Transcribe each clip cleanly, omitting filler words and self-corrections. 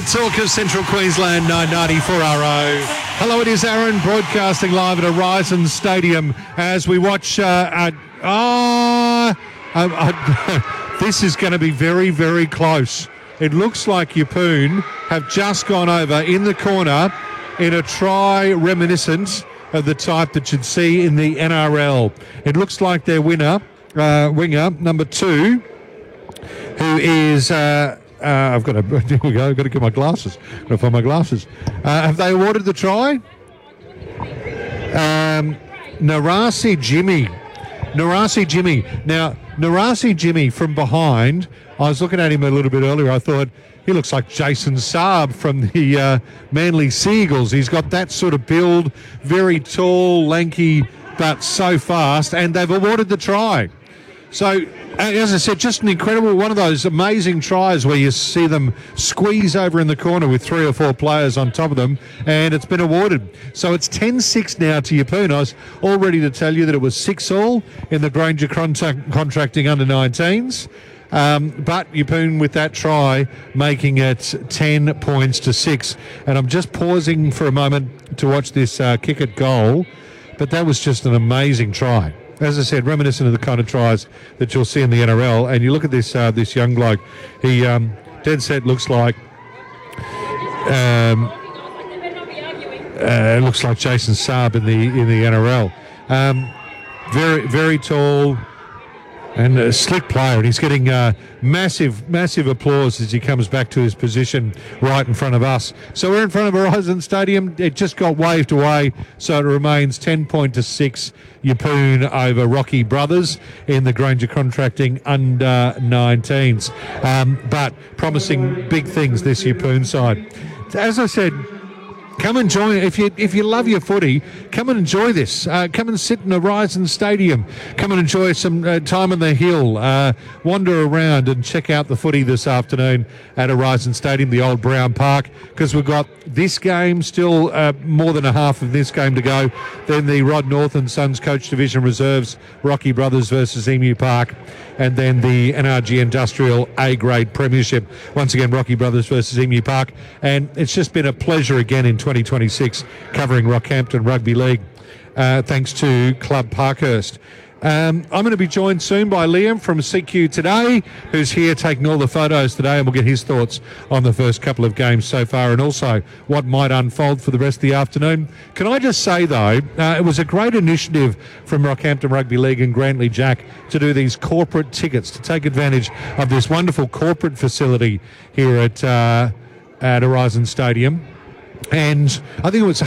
talk of Central Queensland 994RO. Hello, it is Aaron broadcasting live at Horizon Stadium as we watch. This is going to be very, very close. It looks like Yeppoon have just gone over in the corner in a try reminiscent of the type that you'd see in the NRL. It looks like their winger, number 2, who is... I've got to get my glasses. Got to find my glasses. Have they awarded the try? Narasi Jimmy. Now, Narasi Jimmy from behind, I was looking at him a little bit earlier. I thought he looks like Jason Saab from the Manly Seagulls. He's got that sort of build, very tall, lanky, but so fast, and they've awarded the try. So, as I said, just an incredible, one of those amazing tries where you see them squeeze over in the corner with 3 or 4 players on top of them, and it's been awarded. So it's 10-6 now to Yeppoon. I was all ready to tell you that it was 6-all in the Granger Contracting under-19s. But Yeppoon with that try making it 10 points to 6. And I'm just pausing for a moment to watch this kick at goal, but that was just an amazing try. As I said, reminiscent of the kind of tries that you'll see in the NRL. And you look at this this young bloke, he dead set looks like Jason Saab in the NRL. Very, very tall and a slick player, and he's getting massive applause as he comes back to his position right in front of us. So we're in front of Horizon Stadium. It just got waved away, so it remains 10 point to 6 Yeppoon over Rocky Brothers in the Granger Contracting under-19s. But promising big things, this Yeppoon side. As I said, come and join. If you love your footy, come and enjoy this. Come and sit in Horizon Stadium. Come and enjoy some time on the hill. Wander around and check out the footy this afternoon at Horizon Stadium, the old Brown Park, because we've got this game still, more than a half of this game to go. Then the Rod North and Sons Coach Division Reserves, Rocky Brothers versus Emu Park. And then the NRG Industrial A-grade Premiership. Once again, Rocky Brothers versus Emu Park. And it's just been a pleasure again in 2026 covering Rockhampton Rugby League, thanks to Club Parkhurst. I'm going to be joined soon by Liam from CQ Today, who's here taking all the photos today, and we'll get his thoughts on the first couple of games so far and also what might unfold for the rest of the afternoon. Can I just say, though, it was a great initiative from Rockhampton Rugby League and Grantley Jack to do these corporate tickets, to take advantage of this wonderful corporate facility here at Horizon Stadium. And I think it was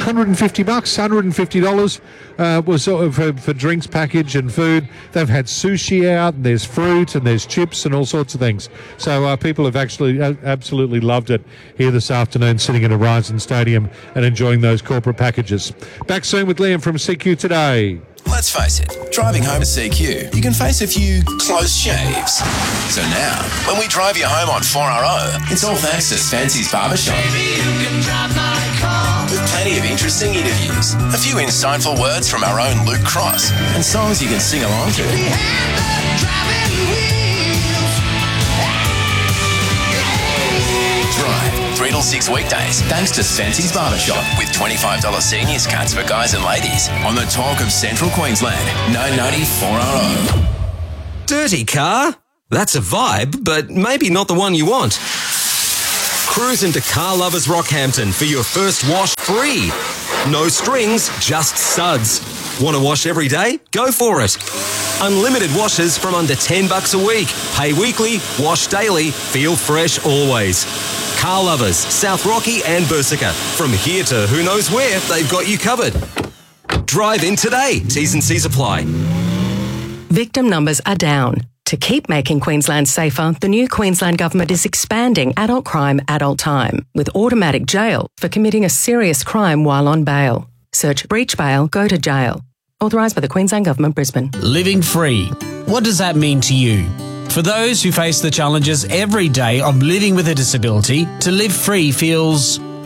$150 was sort of for drinks package and food. They've had sushi out, and there's fruit and there's chips and all sorts of things. So people have actually absolutely loved it here this afternoon, sitting at Horizon Stadium and enjoying those corporate packages. Back soon with Liam from CQ Today. Let's face it, driving home to CQ, you can face a few close shaves. So now, when we drive you home on 4RO, it's all thanks to Fancy's Barbershop. Baby, you can drive my car. With plenty of interesting interviews, a few insightful words from our own Luke Cross, and songs you can sing along to. Drive 3 till 6 weekdays, thanks to Fancy's Barbershop, with $25 seniors cuts for guys and ladies on the talk of Central Queensland, 994RO. Dirty car? That's a vibe, but maybe not the one you want. Cruise into Car Lovers Rockhampton for your first wash free. No strings, just suds. Want to wash every day? Go for it. Unlimited washes from under $10 a week. Pay weekly, wash daily, feel fresh always. Car Lovers, South Rocky and Bersica. From here to who knows where, they've got you covered. Drive in today. T's and C's apply. Victim numbers are down. To keep making Queensland safer, the new Queensland Government is expanding adult crime, adult time, with automatic jail for committing a serious crime while on bail. Search breach bail, go to jail. Authorised by the Queensland Government, Brisbane. Living free. What does that mean to you? For those who face the challenges every day of living with a disability, to live free feels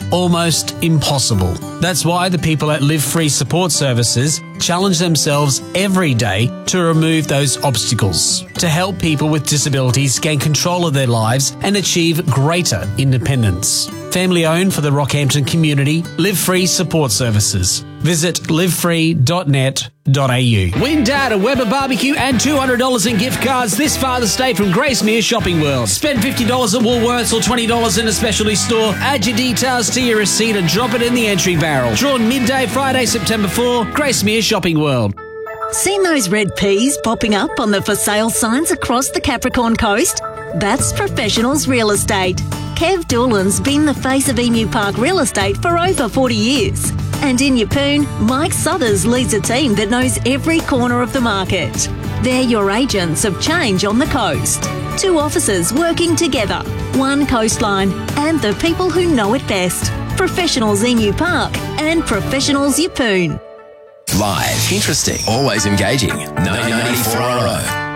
almost impossible. That's why the people at Live Free Support Services challenge themselves every day to remove those obstacles, to help people with disabilities gain control of their lives and achieve greater independence. Family owned for the Rockhampton community, Live Free Support Services. Visit livefree.net.au. Win Dad a Weber barbecue and $200 in gift cards this Father's Day from Gracemere Shopping World. Spend $50 at Woolworths or $20 in a specialty store. Add your details to your receipt and drop it in the entry barrel. Drawn midday Friday, September 4, Gracemere Shopping World. Seen those red peas popping up on the for sale signs across the Capricorn coast? That's Professionals Real Estate. Kev Doolan's been the face of Emu Park Real Estate for over 40 years. And in Yeppoon, Mike Suthers leads a team that knows every corner of the market. They're your agents of change on the coast. 2 officers working together, 1 coastline, and the people who know it best. Professionals Emu Park and Professionals Yeppoon. Live, interesting, always engaging. 94RO.